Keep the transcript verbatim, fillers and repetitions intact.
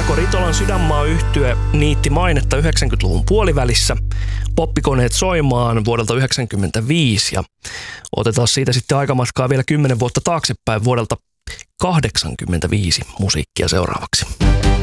Mikko Ritolan Sydänmaa-yhtye niitti mainetta yhdeksänkymmentäluvun puolivälissä. Poppikoneet soimaan vuodelta yhdeksänkymmentäviisi ja otetaan siitä sitten aikamatkaa vielä kymmenen vuotta taaksepäin vuodelta kahdeksankymmentäviisi musiikkia seuraavaksi.